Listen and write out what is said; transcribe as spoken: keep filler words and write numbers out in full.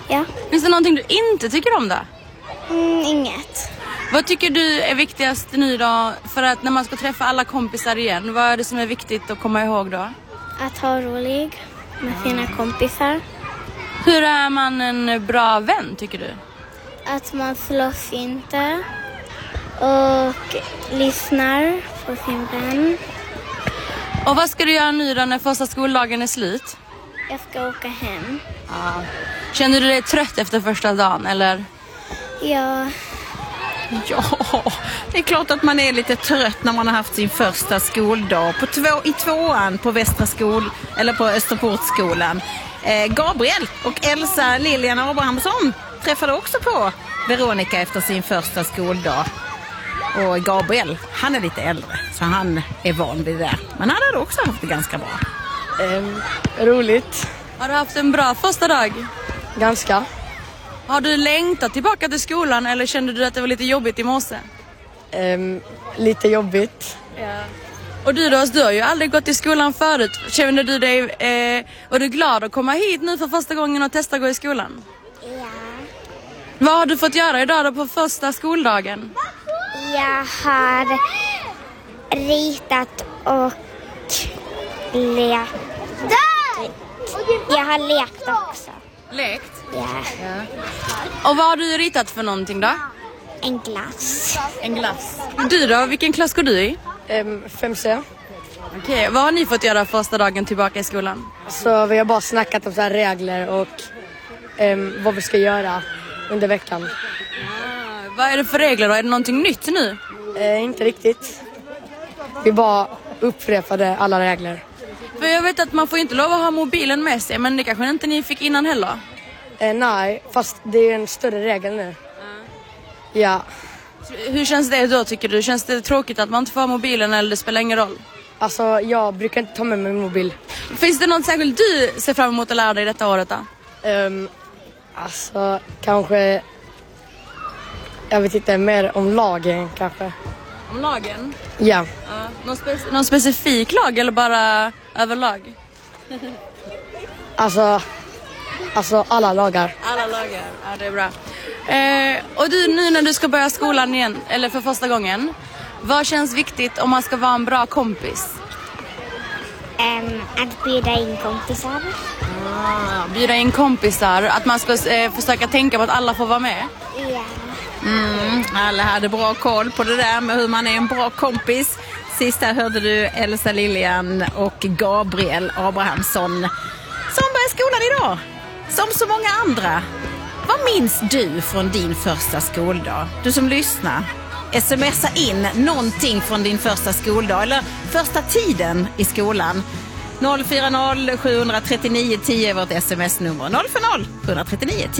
Ja. Finns det någonting du inte tycker om då? Mm, inget. Vad tycker du är viktigast nu då? För att när man ska träffa alla kompisar igen, vad är det som är viktigt att komma ihåg då? Att ha rolig med sina kompisar. Hur är man en bra vän tycker du? Att man slåss inte och lyssnar på sin vän. Och vad ska du göra nu då när första skoldagen är slut? Jag ska åka hem. Ja. Känner du dig trött efter första dagen eller? Ja. Ja, det är klart att man är lite trött när man har haft sin första skoldag på två, i tvåan på Västra skol eller på Österportskolan. Eh, Gabriel och Elsa Lilian Abrahamsson träffade också på Veronica efter sin första skoldag. Och Gabriel, han är lite äldre så han är van vid det. Men han hade också haft det ganska bra. Um, roligt. Har du haft en bra första dag? Ganska. Har du längtat tillbaka till skolan eller kände du att det var lite jobbigt i morse? Um, lite jobbigt. Ja. Och du då, du har ju aldrig gått i skolan förut. Känner du dig, eh, var du glad att komma hit nu för första gången och testa att gå i skolan? Ja. Vad har du fått göra idag då på första skoldagen? Jag har ritat och lekt. Jag har lekt också. Lekt? Ja. Och vad har du ritat för någonting då? En glass. En glass. Du då, vilken klass går du i? Um, fem C. Okej, vad har ni fått göra första dagen tillbaka i skolan? Så vi har bara snackat om så här regler och um, vad vi ska göra under veckan. Ah, vad är det för regler då? Är det någonting nytt nu? Uh, inte riktigt. Vi bara upprepade alla regler. För jag vet att man får inte lov att ha mobilen med sig, men det kanske inte ni fick innan heller. Uh, nej, fast det är en större regel nu. Uh. Ja. Hur känns det då tycker du? Känns det tråkigt att man inte får ha mobilen eller det spelar ingen roll? Alltså jag brukar inte ta med min mobil. Finns det något särskilt du ser fram emot att lära dig detta året då? Um, alltså kanske, jag vet inte, mer om lagen kanske. Om lagen? Ja. Ja. Någon, spe- någon specifik lag eller bara överlag? Alltså, alltså alla lagar. Alla lagar, ja det är bra. Eh, och du nu när du ska börja skolan igen, eller för första gången, vad känns viktigt om man ska vara en bra kompis? Um, att bjuda in kompisar. Ah, bjuda in kompisar, att man ska eh, försöka tänka på att alla får vara med. Ja. Mm, alla hade bra koll på det där med hur man är en bra kompis. Sist här hörde du Elsa Lilian och Gabriel Abrahamsson som börjar skolan idag. Som så många andra. Vad minns du från din första skoldag? Du som lyssnar, smsa in någonting från din första skoldag eller första tiden i skolan. noll fyra noll sju tre nio tio är vårt sms-nummer. noll fyra noll sju tre nio tio.